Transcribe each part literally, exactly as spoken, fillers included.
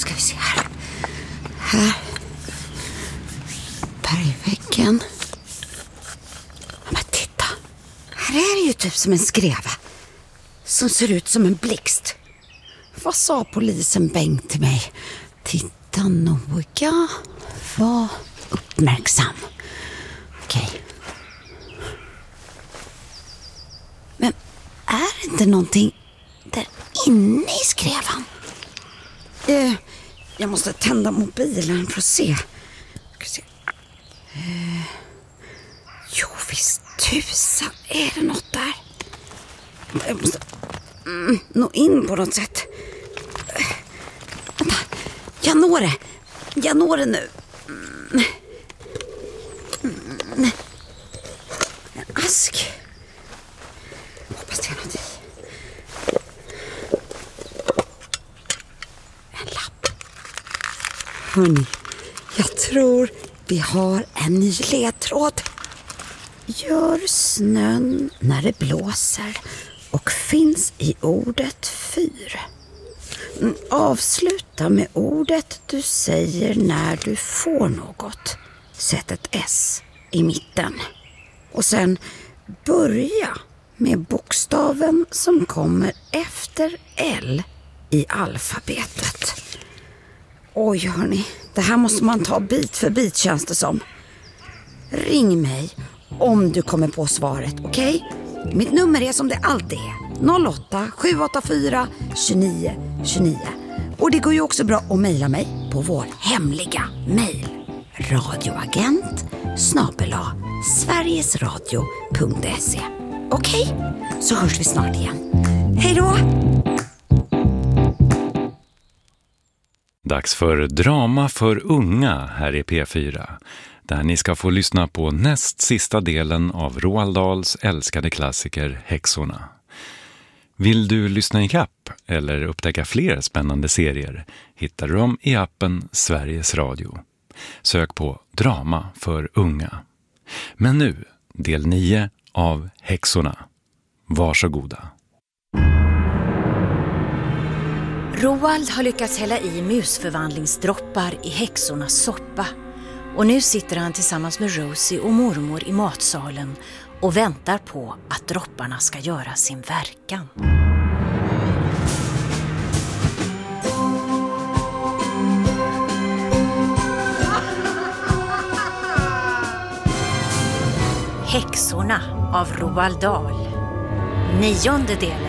ska vi se här. Här. Bergväggen. Men titta. Här är det ju typ som en skreva. Som ser ut som en blixt. Vad sa polisen Bengt till mig? Titta noga. Var uppmärksam. Okej. Okay. Men är det inte någonting där inne i skrevan? Eh, jag måste tända mobilen för att se. Ska se. Eh, jo, visst tusan är det något där. Jag måste mm, nå in på något sätt. Eh, vänta, jag når det. Jag når det nu. Mm. Mm. En ask. Hoppas det är något i. En lapp. Hörrni, jag tror vi har en ny ledtråd. Gör snön när det blåser och finns i ordet fyr. Avsluta med ordet du säger när du får något. Sätt ett S i mitten. Och sen börja med bokstaven som kommer efter L i alfabetet. Oj hörni, det här måste man ta bit för bit känns det som. Ring mig om du kommer på svaret, okej? Okay? Mitt nummer är som det alltid är. noll åtta sju åtta fyra tjugonio tjugonio. Och det går ju också bra att mejla mig på vår hemliga mejl. radioagent snabel-a sverigesradio punkt se. Okej, okay? Så hörs vi snart igen. Hej då! Dags för drama för unga här i P fyra. Där ni ska få lyssna på näst sista delen av Roald Dahls älskade klassiker Häxorna. Vill du lyssna i kapp eller upptäcka fler spännande serier hittar du dem i appen Sveriges Radio. Sök på drama för unga. Men nu, del nio av Häxorna. Varsågoda. Roald har lyckats hälla i musförvandlingsdroppar i häxornas soppa. Och nu sitter han tillsammans med Rosie och mormor i matsalen och väntar på att dropparna ska göra sin verkan. Häxorna av Roald Dahl. Nionde delen.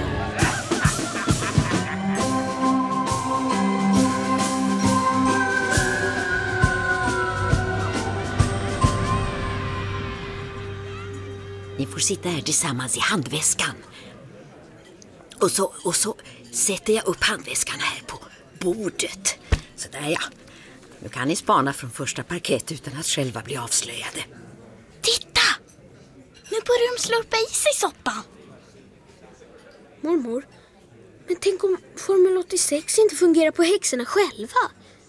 Ni får sitta här tillsammans i handväskan. Och så, och så sätter jag upp handväskan här på bordet. Så där ja. Nu kan ni spana från första parkett utan att själva bli avslöjade. Titta! Nu börjar de slurpa i sig soppan. Mormor, men tänk om Formel åttiosex inte fungerar på häxorna själva?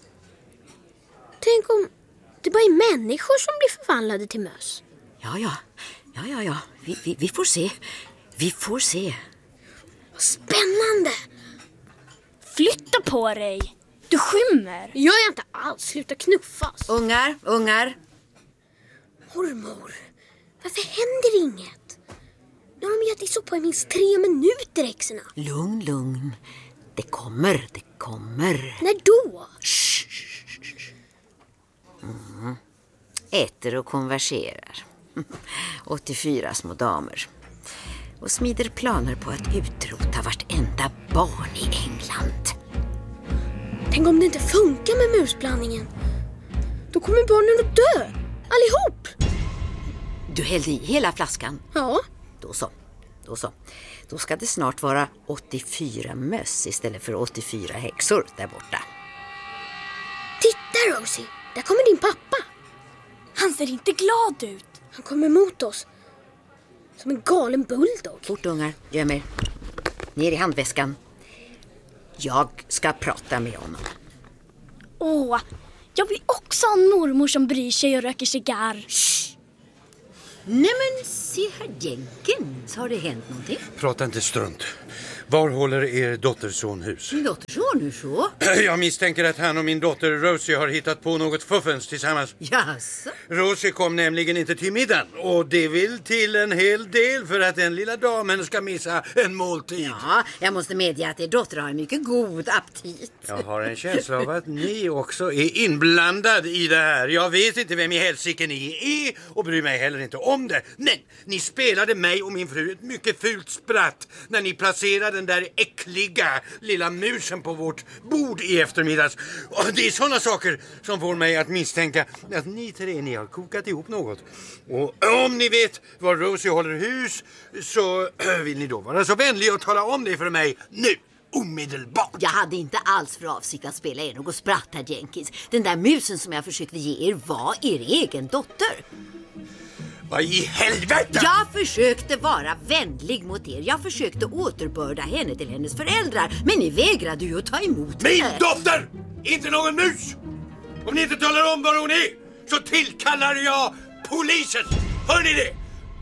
Tänk om det bara är människor som blir förvandlade till möss? Ja, ja. Ja, ja, ja. Vi, vi, vi får se. Vi får se. Vad spännande! Flytta på dig. Du skymmer. Jag är inte alls. Sluta knuffas. Ungar, ungar. Mormor, varför händer inget? Nu har de gett i soppa i minst tre minuter, häxorna. Lugn, lugn. Det kommer, det kommer. När då? Shh. Mm. Äter och konverserar. åttiofyra små damer. Och smider planer på att utrota vartenda barn i England. Tänk om det inte funkar med musblandningen. Då kommer barnen att dö. Allihop. Du hällde i hela flaskan? Ja. Då så. Då så. Då ska det snart vara åttiofyra möss istället för åttiofyra häxor där borta. Titta, Rosie. Där kommer din pappa. Han ser inte glad ut. Han kommer mot oss. Som en galen bulldog. Fort ungar, göm er. Ner i handväskan. Jag ska prata med honom. Åh, jag vill också ha en mormor som bryr sig och röker cigarr. Shh. Nej men se här Jenkins, har det hänt någonting? Prata inte strunt. Var håller er dotterson hus? Min dotterson, hur så? Jag misstänker att han och min dotter Rosie har hittat på något fuffens tillsammans. Jaså? Rosie kom nämligen inte till middagen. Och det vill till en hel del för att den lilla damen ska missa en måltid. Ja, jag måste medge att er dotter har en mycket god aptit. Jag har en känsla av att ni också är inblandad i det här. Jag vet inte vem i helsike ni är och bryr mig heller inte om det. Men ni spelade mig och min fru ett mycket fult spratt när ni placerade den där äckliga lilla musen på vårt bord i eftermiddags. Och det är sådana saker som får mig att misstänka att ni tre ni har kokat ihop något. Och om ni vet var Rosie håller hus så vill ni då vara så vänliga och tala om det för mig nu. Omedelbart. Jag hade inte alls för avsikt att spela er något spratt, herr Jenkins. Den där musen som jag försökte ge er var er egen dotter. Vad i helvete? Jag försökte vara vänlig mot er. Jag försökte återbörda henne till hennes föräldrar. Men ni vägrade ju att ta emot Min henne. dotter! Inte någon mus! Om ni inte talar om var hon är så tillkallar jag polisen. Hör ni det?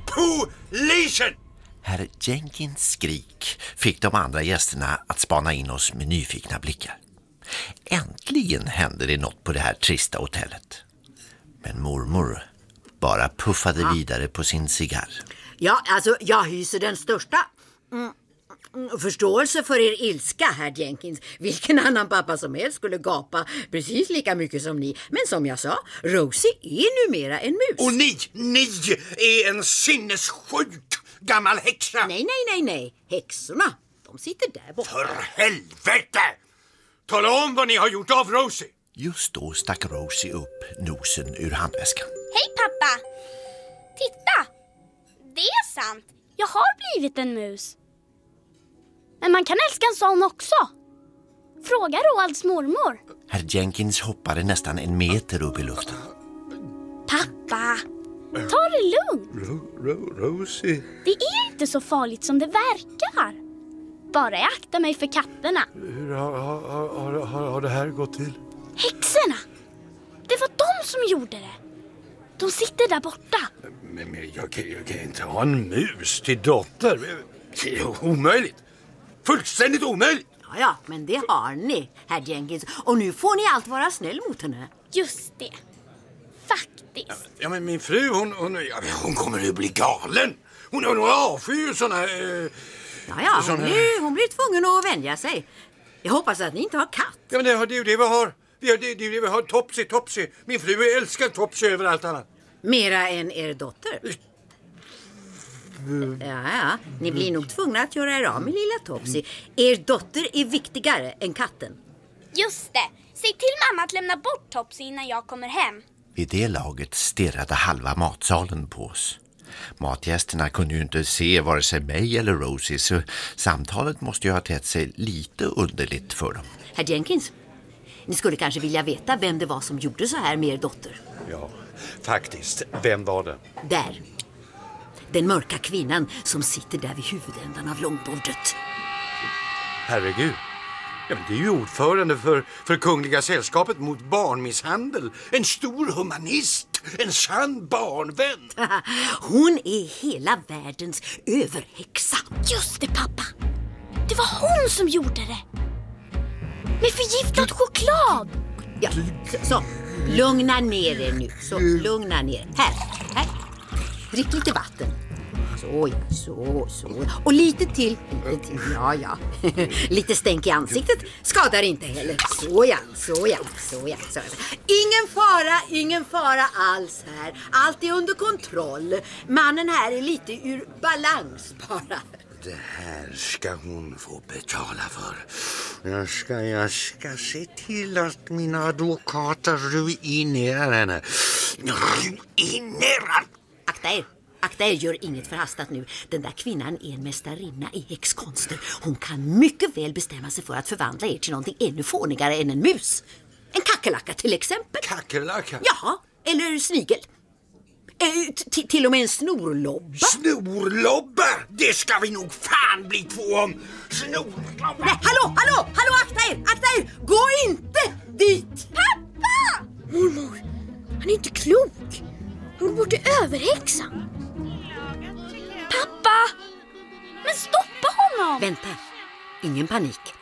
Polisen! Herr Jenkins skrik fick de andra gästerna att spana in oss med nyfikna blickar. Äntligen hände det något på det här trista hotellet. Men mormor bara puffade ja. vidare på sin cigarr. Ja, alltså jag hyser den största mm, förståelse för er ilska, herr Jenkins. Vilken annan pappa som helst skulle gapa precis lika mycket som ni. Men som jag sa, Rosie är numera en mus. Och ni, ni är en sinnessjuk gammal häxa. Nej, nej, nej, nej. Häxorna, de sitter där borta. För helvete! Tala om vad ni har gjort av Rosie. Just då stack Rosie upp nosen ur handväskan. Hej pappa! Titta! Det är sant. Jag har blivit en mus. Men man kan älska en sån också. Fråga Roalds mormor. Herr Jenkins hoppade nästan en meter upp i luften. Pappa, ta det lugnt. Ro- Ro- Rosie? Det är inte så farligt som det verkar. Bara jag aktar mig för katterna. Hur har, har, har, har, har det här gått till? Häxorna! Det var de som gjorde det. De sitter där borta. Men, men jag, kan, jag kan inte ha en mus till dotter. Det är omöjligt. Fullständigt omöjligt. Ja, ja, men det har ni, herr Jenkins. Och nu får ni allt vara snäll mot henne. Just det. Faktiskt. Ja, men min fru, hon, hon, ja, hon kommer ju bli galen. Hon, hon avskyr såna... Eh, ja, ja, hon, såna... blir, hon blir tvungen att vänja sig. Jag hoppas att ni inte har katt. Ja, men det, det är ju det vi har. Vi har, det, det är det vi har. Topsy, Topsy. Min fru älskar Topsy över allt annat. Mera än er dotter. Ja, ja. Ni blir nog tvungna att göra er av med lilla Topsy. Er dotter är viktigare än katten. Just det. Säg till mamma att lämna bort Topsy innan jag kommer hem. Vid det laget stirrade halva matsalen på oss. Matgästerna kunde ju inte se vare sig mig eller Rosie, så samtalet måste ju ha tett sig lite underligt för dem. Herr Jenkins, ni skulle kanske vilja veta vem det var som gjorde så här med er dotter. Ja, faktiskt. Vem var det? Där. Den mörka kvinnan som sitter där vid huvudändan av långbordet. Herregud. Ja, men det är ju ordförande för, för Kungliga sällskapet mot barnmisshandel. En stor humanist. En sann barnvän. Hon är hela världens överhäxa. Just det, pappa. Det var hon som gjorde det. Med förgiftad choklad. Ja, så, så. Lugna ner er nu. Så, lugna ner. Här, här. Drick lite vatten. Så, ja, så, så. Och lite till. Lite till. Ja, ja. Lite stänk i ansiktet skadar inte heller. Så, ja, så, ja, så, ja. Så, ja. Ingen fara, ingen fara alls här. Allt är under kontroll. Mannen här är lite ur balans bara. Det här ska hon få betala för. Jag ska, jag ska se till att mina advokater ruinerar henne. Ruinerar! Akta er. Akta er, gör inget förhastat nu. Den där kvinnan är en mästarinna i häxkonster. Hon kan mycket väl bestämma sig för att förvandla er till någonting ännu fånigare än en mus. En kackerlacka till exempel. Kackerlacka? Ja, eller snigel. Eh, t- till och med en snorlobba. Snorlobba? Det ska vi nog fan bli två om. Snorlobba. Nej, hallå, hallå, hallå, akta er, akta er. Gå inte dit. Pappa! Mormor, han är inte klok. Hon borde överhäxan. Pappa! Men stoppa honom! Vänta, ingen panik.